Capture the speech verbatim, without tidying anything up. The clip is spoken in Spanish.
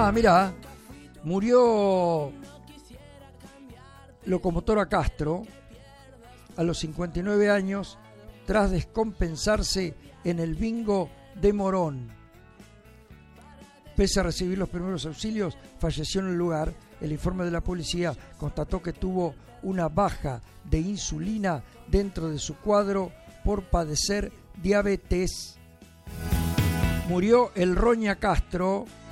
Ah, mirá, murió Locomotora Castro a los cincuenta y nueve años tras descompensarse en el bingo de Morón. Pese a recibir los primeros auxilios, falleció en el lugar. El informe de la policía constató que tuvo una baja de insulina dentro de su cuadro por padecer diabetes. Murió el Roña Castro